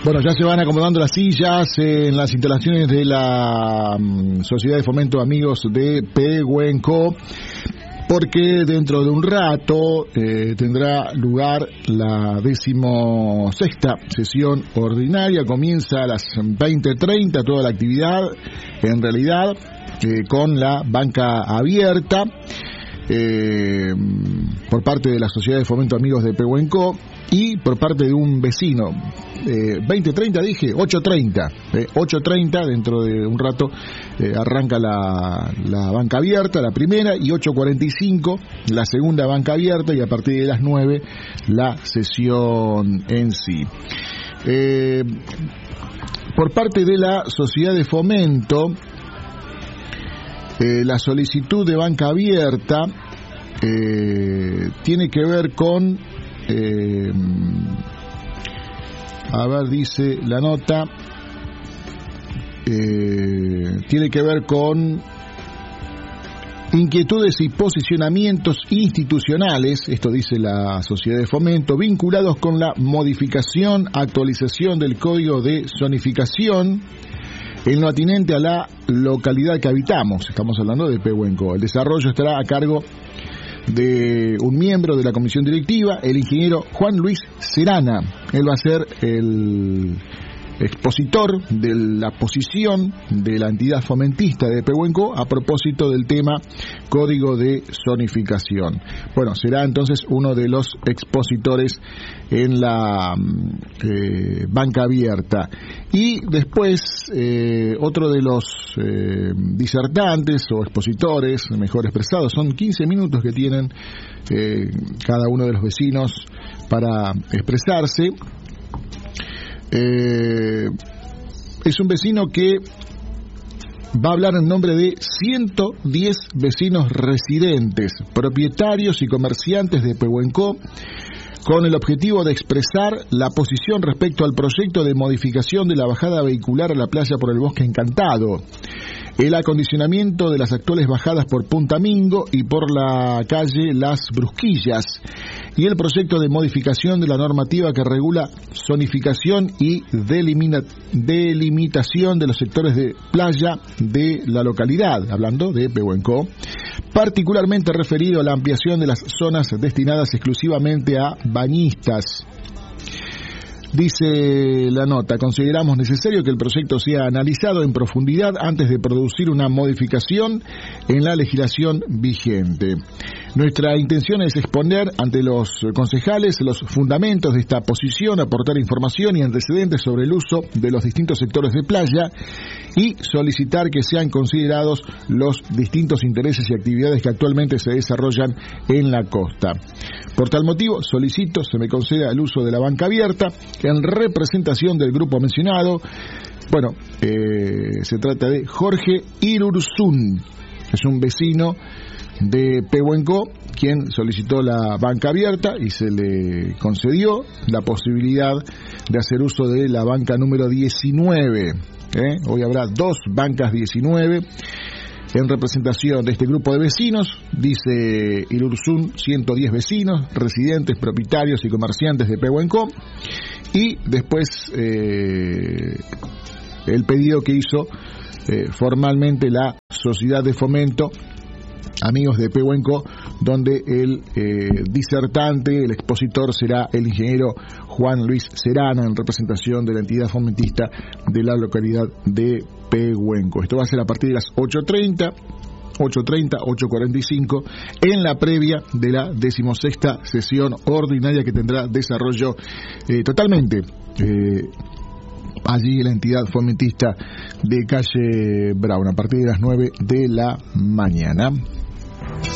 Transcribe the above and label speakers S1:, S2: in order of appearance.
S1: Bueno, ya se van acomodando las sillas en las instalaciones de la Sociedad de Fomento Amigos de Pehuenco, porque dentro de un rato tendrá lugar la 16ª sesión ordinaria. Comienza a las 20:30 toda la actividad, en realidad, con la banca abierta por parte de la Sociedad de Fomento Amigos de Pehuenco y por parte de un vecino. 20:30 dije, 8:30. 8:30, dentro de un rato arranca la banca abierta, la primera, y 8:45 la segunda banca abierta, y a partir de las 9 la sesión en sí. Por parte de la Sociedad de Fomento, la solicitud de banca abierta tiene que ver con, dice la nota, tiene que ver con inquietudes y posicionamientos institucionales, esto dice la Sociedad de Fomento, vinculados con la modificación, actualización del Código de Zonificación en lo atinente a la localidad que habitamos. Estamos hablando de Pehuenco. El desarrollo estará a cargo de un miembro de la comisión directiva, el ingeniero Juan Luis Serana. Él va a ser el expositor de la posición de la entidad fomentista de Pehuenco a propósito del tema Código de Zonificación. Bueno, será entonces uno de los expositores en la banca abierta. Y después otro de los disertantes o expositores, mejor expresados, son 15 minutos que tienen cada uno de los vecinos para expresarse. Es un vecino que va a hablar en nombre de 110 vecinos residentes, propietarios y comerciantes de Pehuenco, con el objetivo de expresar la posición respecto al proyecto de modificación de la bajada vehicular a la playa por el Bosque Encantado, el acondicionamiento de las actuales bajadas por Punta Mingo y por la calle Las Brusquillas, y el proyecto de modificación de la normativa que regula zonificación y delimitación de los sectores de playa de la localidad, hablando de Pehuenco, particularmente referido a la ampliación de las zonas destinadas exclusivamente a bañistas. Dice la nota, consideramos necesario que el proyecto sea analizado en profundidad antes de producir una modificación en la legislación vigente. Nuestra intención es exponer ante los concejales los fundamentos de esta posición, aportar información y antecedentes sobre el uso de los distintos sectores de playa y solicitar que sean considerados los distintos intereses y actividades que actualmente se desarrollan en la costa. Por tal motivo, solicito se me conceda el uso de la banca abierta en representación del grupo mencionado. Bueno, se trata de Jorge Irurzún, es un vecino de Pehuenco, quien solicitó la banca abierta y se le concedió la posibilidad de hacer uso de la banca número 19. Hoy habrá 2 bancas 19 en representación de este grupo de vecinos, dice Irurzún, 110 vecinos, residentes, propietarios y comerciantes de Pehuenco, y después el pedido que hizo formalmente la Sociedad de Fomento Amigos de Pehuenco, donde el disertante, el expositor será el ingeniero Juan Luis Serana, en representación de la entidad fomentista de la localidad de Pehuenco. Esto va a ser a partir de las 8:30, 8:45, en la previa de la 16ª sesión ordinaria que tendrá desarrollo totalmente allí en la entidad fomentista de calle Brown, a partir de las 9 de la mañana.